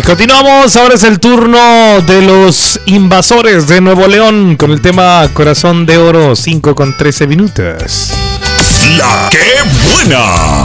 Continuamos, ahora es el turno de los Invasores de Nuevo León con el tema Corazón de Oro, 5 con 13 minutos. La que buena.